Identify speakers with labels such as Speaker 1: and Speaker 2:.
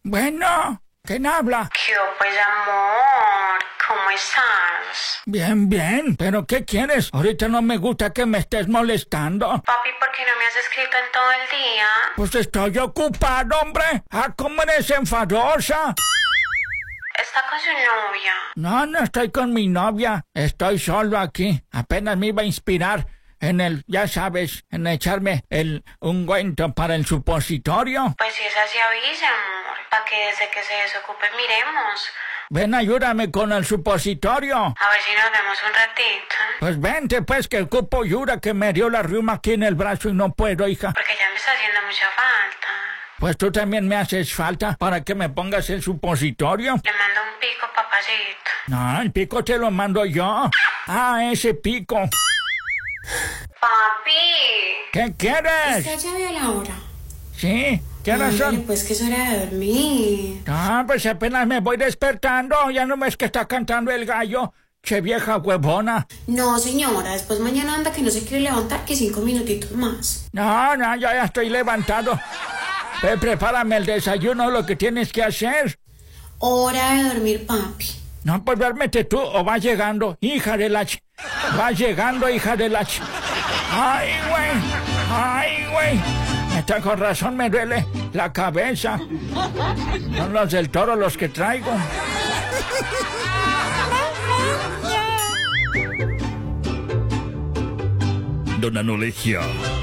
Speaker 1: Bueno, ¿quién habla?
Speaker 2: ¿Qué pues, amor? ¿Cómo estás?
Speaker 1: Bien, bien. ¿Pero qué quieres? Ahorita no me gusta que me estés molestando.
Speaker 2: Papi, ¿por qué no me has escrito en todo el día?
Speaker 1: Pues estoy ocupado, hombre. Ah, ¿cómo eres enfadosa?
Speaker 2: ¿Está con su novia?
Speaker 1: No estoy con mi novia. Estoy solo aquí. Apenas me iba a inspirar ya sabes, en echarme ungüento para el supositorio.
Speaker 2: Pues si es así, avisa, amor. Para que desde que se desocupe miremos.
Speaker 1: Ven, ayúdame con el supositorio.
Speaker 2: A ver si nos vemos un ratito.
Speaker 1: Pues vente, pues, que ocupo Yura, que me dio la riuma aquí en el brazo y no puedo, hija.
Speaker 2: Porque ya me está haciendo mucha falta.
Speaker 1: Pues tú también me haces falta para que me pongas el supositorio.
Speaker 2: Le mando un pico, papacito.
Speaker 1: No, el pico te lo mando yo. Ah, ese pico.
Speaker 2: Papi.
Speaker 1: ¿Qué quieres?
Speaker 2: ¿Usted ya vio la hora?
Speaker 1: Sí, ¿qué horas son?
Speaker 2: Pues que es hora de dormir.
Speaker 1: Ah, pues apenas me voy despertando. Ya no ves que está cantando el gallo. Che vieja huevona.
Speaker 2: No, señora, después mañana anda que no se quiere levantar, que 5 minutitos más.
Speaker 1: No, ya estoy levantado. Ve, prepárame el desayuno, lo que tienes que hacer.
Speaker 2: Hora de dormir, papi.
Speaker 1: No, pues duérmete tú o vas llegando, hija de la Vas llegando, hija de la Ay, güey. Está con razón, me duele la cabeza. Son los del toro los que traigo.
Speaker 3: Don Anolegia.